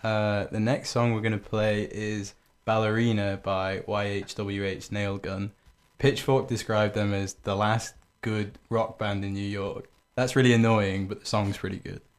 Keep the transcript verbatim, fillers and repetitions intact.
Uh, the next song we're going to play is Ballerina by Y H W H Nailgun. Pitchfork described them as the last good rock band in New York. That's really annoying, but the song's pretty good.